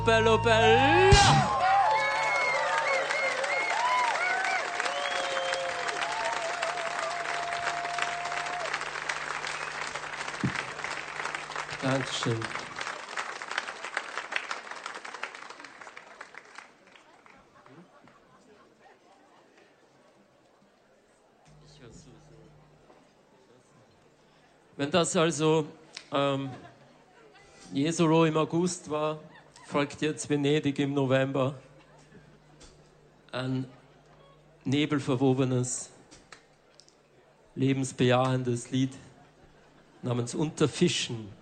Bello Bella! Dankeschön. Wenn das also Jesolo im August war, folgt jetzt Venedig im November. Ein nebelverwobenes, lebensbejahendes Lied namens Unter Fischen.